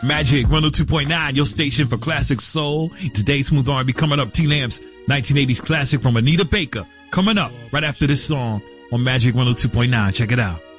Magic 102.9, your station for classic soul. Today's Smooth R&B coming up. T-Lamp's 1980s classic from Anita Baker coming up right after this song on Magic 102.9. Check it out.